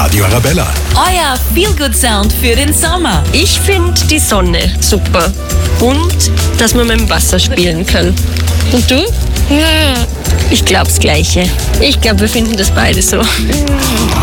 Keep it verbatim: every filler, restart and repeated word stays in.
Radio Arabella. Euer Feel-Good-Sound für den Sommer. Ich finde die Sonne super und dass man mit dem Wasser spielen kann. Und du? Ich glaube das Gleiche. Ich glaube, wir finden das beide so.